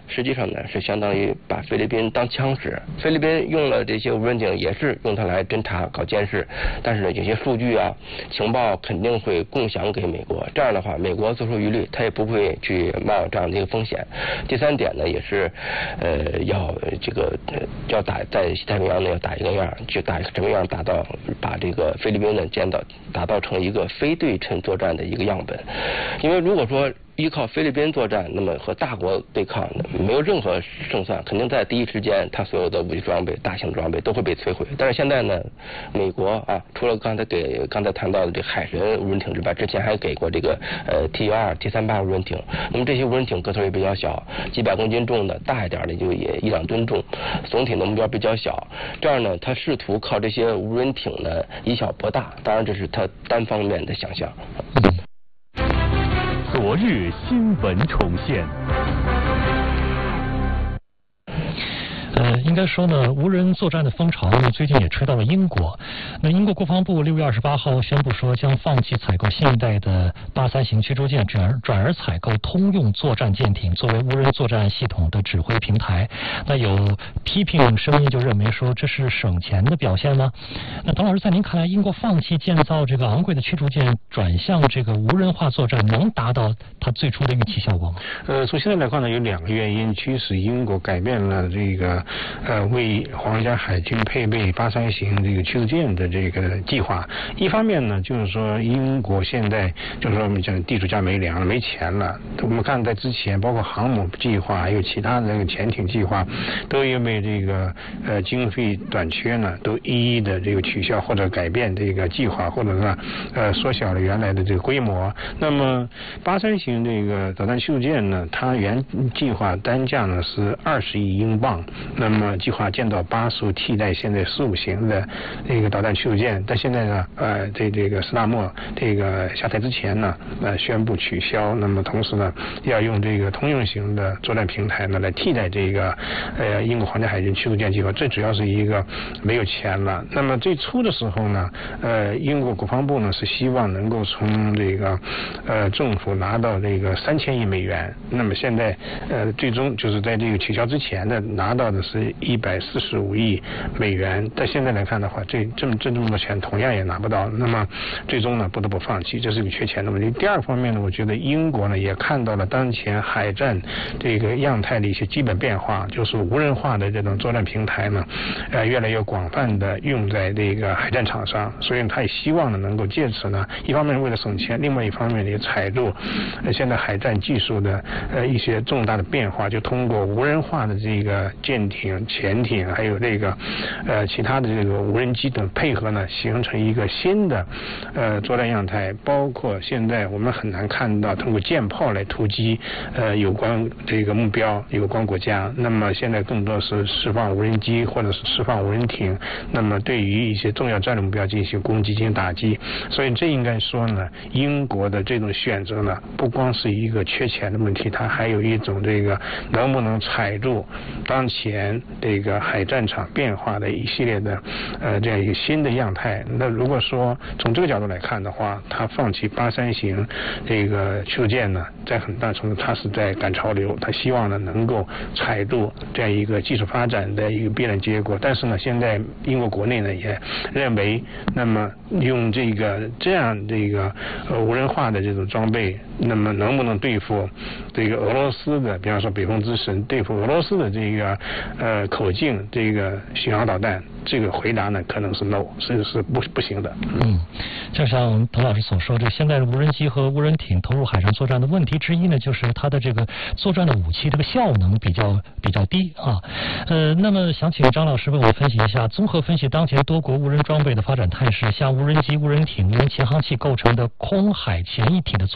实际上呢是相当于把菲律宾当枪使。菲律宾用了这些无人艇，也是用它来侦察、搞监视，但是呢，有些数据啊、情报肯定会共享给美国。这样的话，美国做出舆律，他也不会去冒这样的一个风险。第三点呢，也是呃要这个要打在西太平洋呢要打一个样，就打什么样，打到把这个菲律宾呢建到打造成一个非对称作战的一个样本。因为如果说依靠菲律宾作战，那么和大国对抗没有任何胜算，肯定在第一时间，它所有的武器装备、大型装备都会被摧毁。但是现在呢，美国啊，除了刚才给刚才谈到的这海神无人艇之外，之前还给过这个呃 T 幺二、T 三八无人艇。那么这些无人艇个头也比较小，几百公斤重的，大一点的就也一两吨重，总体的目标比较小。这样呢，他试图靠这些无人艇呢以小博大，当然这是他单方面的想象。 昨日新闻重现。 呃，应该说呢，无人作战的风潮呢，最近也吹到了英国。那英国国防部六月二十八号宣布说，将放弃采购新一代的八三型驱逐舰，转而转而采购通用作战舰艇，作为无人作战系统的指挥平台。那有批评声音就认为说，这是省钱的表现吗？那董老师，在您看来，英国放弃建造这个昂贵的驱逐舰，转向这个无人化作战，能达到它最初的预期效果吗？ 呃，从现在来看呢，有两个原因驱使英国改变了这个呃为皇家海军配备八三型这个驱逐舰的这个计划。一方面呢，就是说英国现在就是说我们讲地主家没粮了，没钱了。我们看在之前，包括航母计划，还有其他的这个潜艇计划，都因为这个呃经费短缺呢，都一一的这个取消或者改变这个计划，或者是呃缩小了原来的这个规模。那么八三型这个导弹驱逐舰呢，它原计划单价呢是二十亿英镑，那么计划建造八艘替代现在十五型的这个导弹驱逐舰，但现在呢，呃，在这个斯纳默这个下台之前呢，呃，宣布取消。那么同时呢，要用这个通用型的作战平台呢来替代这个呃英国皇家海军驱逐舰计划。这主要是一个没有钱了。那么最初的时候呢，呃，英国国防部呢是希望能够从这个呃政府拿到这个三千亿美元。那么现在呃最终就是在这个取消之前的拿到的是一百四十五亿美元。但现在来看的话，这这么这这么多钱同样也拿不到。那么最终呢不得不放弃，这是个缺钱的问题。第二方面呢，我觉得英国呢也看到了当前海战这个样态的一些基本变化，就是无人化的这种作战平台呢，呃越来越广泛的用在这个海战场上，所以他也希望呢能够借此呢，一方面为了省钱，另外一方面也踩住呃现在海战技术的呃一些重大的变化，就通过无人化的这个舰艇、潜艇，还有这个呃其他的这个无人机等配合呢，形成一个新的呃作战样态。包括现在我们很难看到通过舰炮来突击呃有关这个目标、有关国家。那么现在更多是释放无人机或者是释放无人艇，那么对于一些重要战略目标进行攻击、进行打击。所以这应该说呢，英国的这种选择呢，不光是一个缺钱的问题，它还有一种这个能不能踩住当前这个海战场变化的一系列的呃这样一个新的样态。那如果说从这个角度来看的话，它放弃八三型这个驱逐舰呢，在很大程度它是在赶潮流，它希望呢能够踩住这样一个技术发展的一个必然结果。但是呢，现在英国国内呢也认为，那么用这个这样这个呃无人化的这种装备，那么能不能对付这个俄罗斯的，比方说北风之神，对付俄罗斯的这个呃口径这个巡航导弹？这个回答呢可能是 no， 是是不不行的。 嗯，就像滕老师所说，这现在的无人机和无人艇投入海上作战的问题之一呢，就是它的这个作战的武器这个效能比较比较低啊。呃，那么想请张老师为我们分析一下，综合分析当前多国无人装备的发展态势，像无人机、无人艇、无人潜航器构成的空海潜一体的作